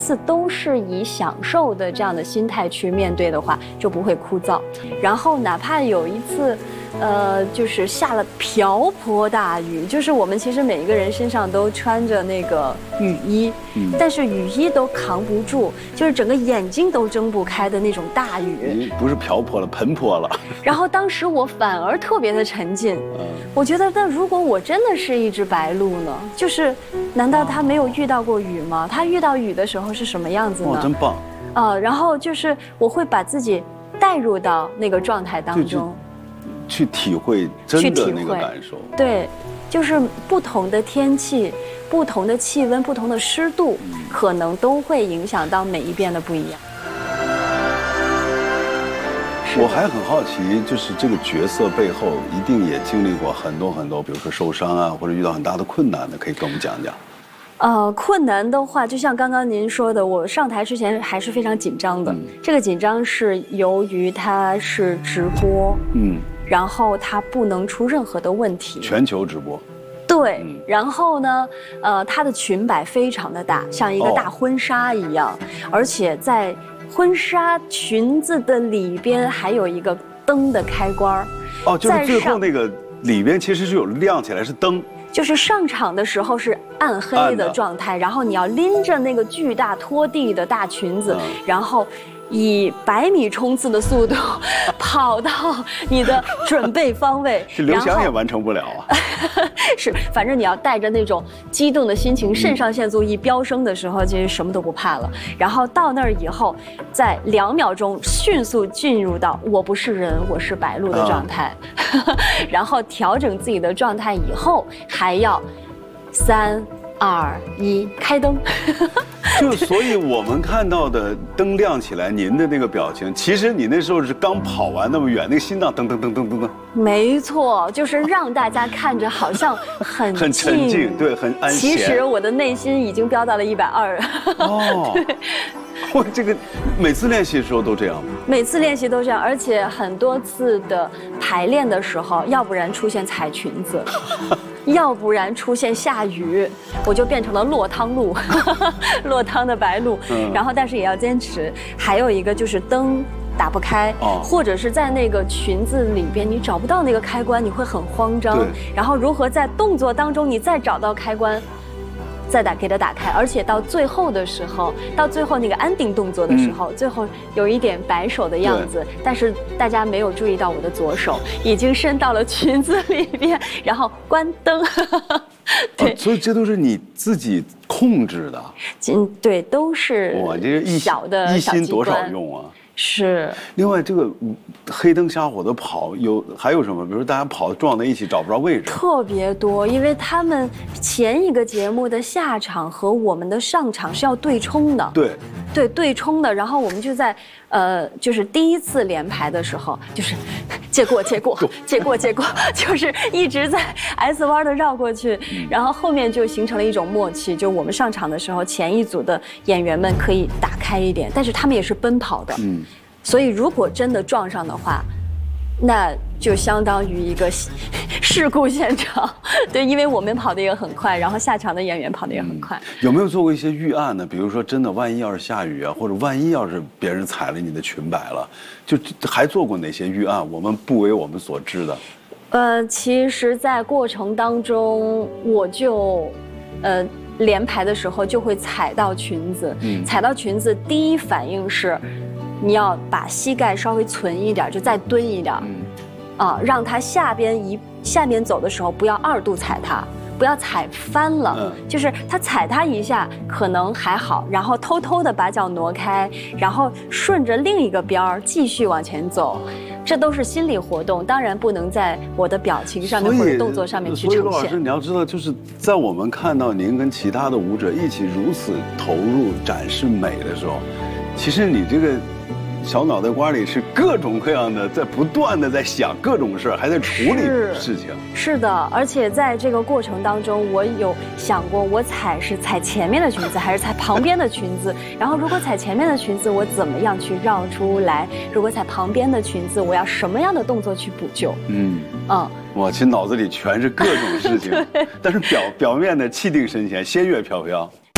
次都是以享受的这样的心态去面对的话，就不会枯燥。然后哪怕有一次，就是下了瓢泼大雨，就是我们其实每一个人身上都穿着那个雨衣，但是雨衣都扛不住，就是整个眼睛都睁不开的那种大雨。 不是瓢泼了，盆泼了。 然后当时我反而特别的沉浸，我觉得那如果我真的是一只白鹭呢？就是难道它没有遇到过雨吗？它遇到雨的时候是什么样子呢？ 真棒！ 然后就是我会把自己带入到那个状态当中， 去体会真的那个感受。 对，就是不同的天气、不同的气温、不同的湿度，可能都会影响到每一遍的不一样。 我还很好奇，就是这个角色背后一定也经历过很多，比如说受伤啊，或者遇到很大的困难的，可以跟我们讲讲。 困难的话，就像刚刚您说的，我上台之前还是非常紧张的。这个紧张是由于它是直播，然后它不能出任何的问题， 全球直播。 对，然后呢，它的裙摆非常的大，像一个大婚纱一样，而且在婚纱裙子的里边还有一个灯的开关。 就是最后那个里边其实是有亮起来是灯。 就是上场的时候是暗黑的状态，然后你要拎着那个巨大拖地的大裙子，然后以100米冲刺的速度跑到你的准备方位。 这刘翔也完成不了啊。 是，反正你要带着那种激动的心情，肾上腺素一飙升的时候，其实什么都不怕了。然后到那儿以后，在2秒钟迅速进入到我不是人，我是白鹭的状态，然后调整自己的状态以后，还要3、2、1，开灯。 所以我们看到的灯亮起来，您的那个表情，其实你那时候是刚跑完那么远，那个心脏噔噔噔噔噔噔。没错，就是让大家看着好像很沉静，对，很安闲。 其实我的内心已经飙到了120。对。 我这个每次练习的时候都这样吗？ 每次练习都这样，而且很多次的排练的时候，要不然出现踩裙子，要不然出现下雨，我就变成了落汤鹭，落汤的白鹭。然后但是也要坚持。还有一个就是灯打不开，或者是在那个裙子里边你找不到那个开关，你会很慌张。然后如何在动作当中你再找到开关？再给它打开，而且到最后的时候，到最后那个安定动作的时候，最后有一点摆手的样子，但是大家没有注意到我的左手已经伸到了裙子里边，然后关灯。对， 所以这都是你自己控制的。 对，都是小的小机关。一心多少用啊？是。另外，这个黑灯瞎火的跑还有什么？比如大家跑撞在一起找不着位置， 特别多，因为他们前一个节目的下场和我们的上场是要对冲的。对，对冲的。然后我们就在就是第一次连排的时候，就是借过，就是一直在 S 弯的绕过去，然后后面就形成了一种默契，就我们上场的时候，前一组的演员们可以打开一点，但是他们也是奔跑的，所以如果真的撞上的话，那就相当于一个事故现场。对，因为我们跑得也很快，然后下场的演员跑得也很快。 有没有做过一些预案呢？比如说真的万一要是下雨啊，或者万一要是别人踩了你的裙摆了，就还做过哪些预案我们不为我们所知的？ 其实在过程当中我就连排的时候就会踩到裙子，踩到裙子第一反应是你要把膝盖稍微存一点，就再蹲一点，让它下边走的时候不要2度踩它，不要踩翻了，就是它踩它一下可能还好，然后偷偷的把脚挪开，然后顺着另一个边儿继续往前走，这都是心理活动，当然不能在我的表情上面或者动作上面去呈现。 所以陆老师，你要知道，就是在我们看到您跟其他的舞者一起如此投入展示美的时候，其实你这个小脑袋瓜里是各种各样的，在不断的在想各种事儿，还在处理事情。 是的，而且在这个过程当中，我有想过，我是踩前面的裙子，还是踩旁边的裙子？然后如果踩前面的裙子，我怎么样去绕出来？如果踩旁边的裙子，我要什么样的动作去补救？ 我其实脑子里全是各种事情，但是表面的气定神闲，仙乐飘飘。